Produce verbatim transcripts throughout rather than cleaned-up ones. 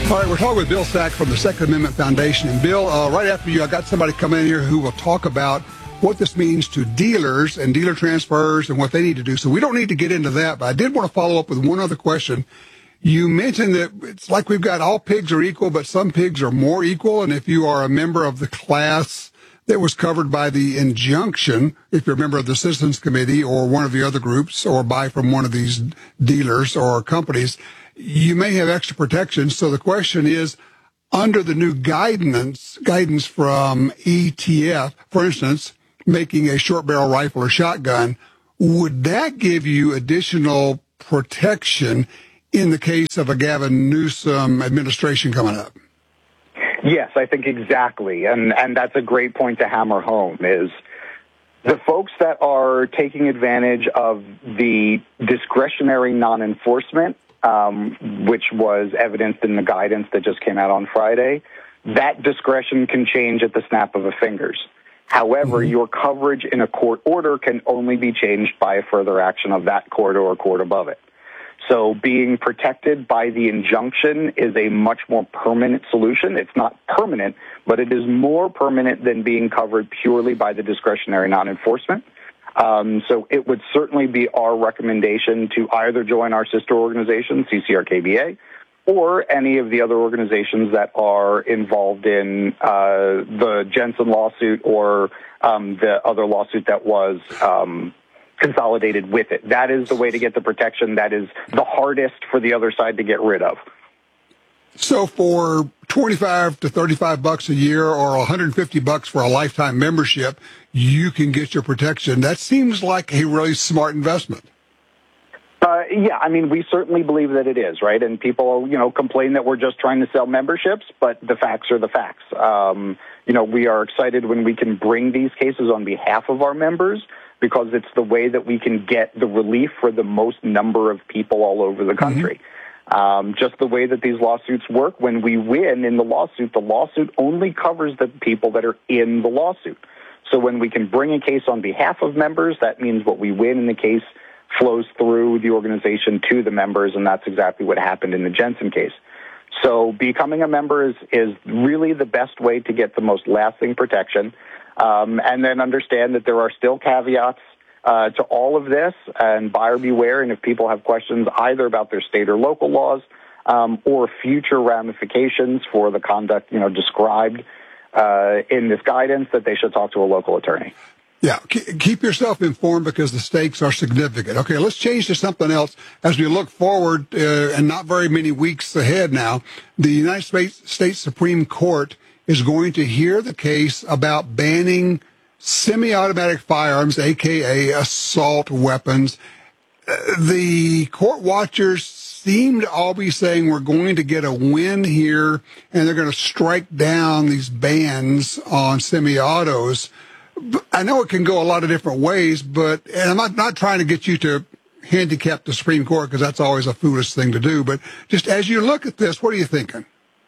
All right, we're talking with Bill Sack from the Second Amendment Foundation. And Bill, uh, right after you, I got somebody coming in here who will talk about what this means to dealers and dealer transfers and what they need to do. So we don't need to get into that, but I did want to follow up with one other question. You mentioned that it's like we've got all pigs are equal, but some pigs are more equal. And if you are a member of the class that was covered by the injunction, if you're a member of the Citizens Committee or one of the other groups, or buy from one of these dealers or companies, you may have extra protection. So the question is, under the new guidance, guidance from E T F, for instance, making a short barrel rifle or shotgun, would that give you additional protection in the case of a Gavin Newsom administration coming up? Yes, I think exactly. And, and that's a great point to hammer home is the folks that are taking advantage of the discretionary non-enforcement, um, which was evidenced in the guidance that just came out on Friday, that discretion can change at the snap of a fingers. However, mm-hmm. your coverage in a court order can only be changed by a further action of that court or a court above it. So being protected by the injunction is a much more permanent solution. It's not permanent, but it is more permanent than being covered purely by the discretionary non-enforcement. Um, so it would certainly be our recommendation to either join our sister organization, C C R K B A, or any of the other organizations that are involved in uh, the Jensen lawsuit or um, the other lawsuit that was um, consolidated with it. That is the way to get the protection that is the hardest for the other side to get rid of. So for twenty-five to thirty-five bucks a year or one hundred fifty bucks for a lifetime membership, you can get your protection. That seems like a really smart investment. Uh, yeah, I mean, we certainly believe that it is, right? And people, you know, complain that we're just trying to sell memberships, but the facts are the facts. Um, you know, we are excited when we can bring these cases on behalf of our members because it's the way that we can get the relief for the most number of people all over the country. Mm-hmm. Um, just the way that these lawsuits work, when we win in the lawsuit, the lawsuit only covers the people that are in the lawsuit. So when we can bring a case on behalf of members, that means what we win in the case flows through the organization to the members, and that's exactly what happened in the Jensen case. So becoming a member is, is really the best way to get the most lasting protection, um, and then understand that there are still caveats uh, to all of this, and buyer beware, and if people have questions either about their state or local laws um, or future ramifications for the conduct, you know, described uh, in this guidance, that they should talk to a local attorney. Yeah, keep yourself informed because the stakes are significant. Okay, let's change to something else. As we look forward, uh, and not very many weeks ahead now, the United States, States Supreme Court is going to hear the case about banning semi-automatic firearms, a k a assault weapons. Uh, the court watchers seem to all be saying we're going to get a win here, and they're going to strike down these bans on semi-autos. I know it can go a lot of different ways, but, and I'm not, not trying to get you to handicap the Supreme Court because that's always a foolish thing to do, but just as you look at this, what are you thinking?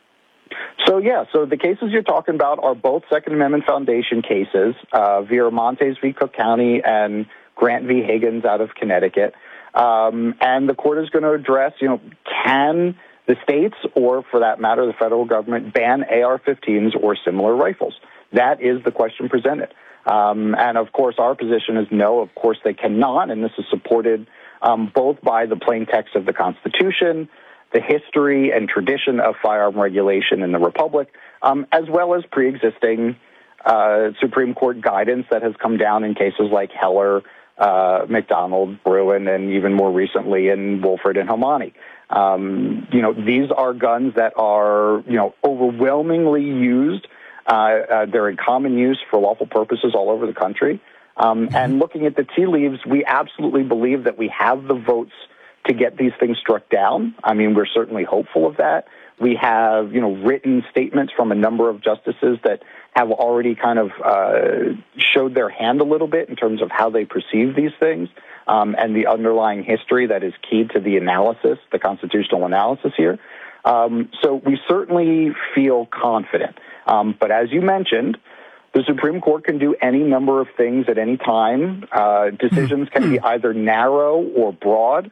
So, yeah, so the cases you're talking about are both Second Amendment Foundation cases, uh, Viramontes v. Cook County and Grant v. Higgins out of Connecticut. Um, and the court is going to address, you know, can the states, or for that matter, the federal government, ban A R fifteens or similar rifles? That is the question presented. Um, and, of course, our position is no, of course they cannot, and this is supported um, both by the plain text of the Constitution, the history and tradition of firearm regulation in the Republic, um, as well as pre-existing uh, Supreme Court guidance that has come down in cases like Heller, uh, McDonald, Bruin, and even more recently in Wolford and Homani. Um, you know, these are guns that are, you know, overwhelmingly used. Uh, uh, they're in common use for lawful purposes all over the country. Um, mm-hmm. And looking at the tea leaves, we absolutely believe that we have the votes to get these things struck down. I mean, we're certainly hopeful of that. We have, you know, written statements from a number of justices that have already kind of uh, showed their hand a little bit in terms of how they perceive these things um, and the underlying history that is key to the analysis, the constitutional analysis here. Um, so we certainly feel confident. Um, but as you mentioned, the Supreme Court can do any number of things at any time. Uh, decisions can be either narrow or broad.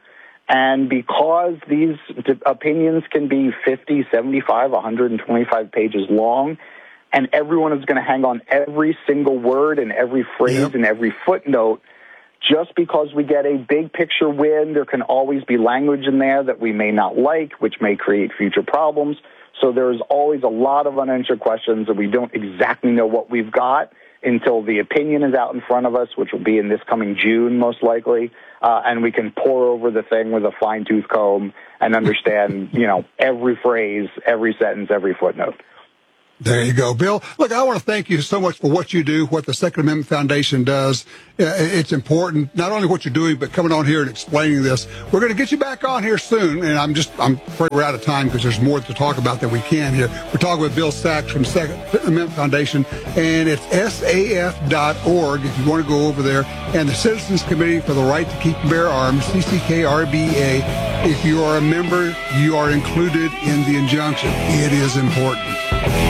And because these d- opinions can be fifty, seventy-five, one hundred twenty-five pages long, and everyone is going to hang on every single word and every phrase yep. and every footnote, just because we get a big picture win, there can always be language in there that we may not like, which may create future problems. So there's always a lot of unanswered questions, and we don't exactly know what we've got until the opinion is out in front of us, which will be in this coming June, most likely, uh, and we can pore over the thing with a fine-tooth comb and understand, you know, every phrase, every sentence, every footnote. There you go, Bill. Look, I want to thank you so much for what you do, what the Second Amendment Foundation does. It's important, not only what you're doing, but coming on here and explaining this. We're going to get you back on here soon, and I'm just, I'm afraid we're out of time because there's more to talk about than we can here. We're talking with Bill Sachs from Second Amendment Foundation, and it's S A F dot org if you want to go over there, and the Citizens Committee for the Right to Keep and Bear Arms, C C K R B A. If you are a member, you are included in the injunction. It is important.